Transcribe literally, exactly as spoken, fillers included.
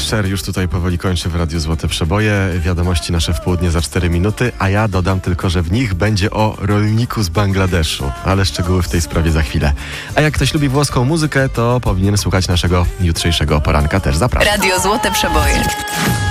Cher już tutaj powoli kończy w Radiu Złote Przeboje. Wiadomości nasze w południe za cztery minuty, a ja dodam tylko, że w nich będzie o rolniku z Bangladeszu. Ale szczegóły w tej sprawie za chwilę. A jak ktoś lubi włoską muzykę, to powinien słuchać naszego jutrzejszego poranka. Też zapraszam. Radio Złote Przeboje.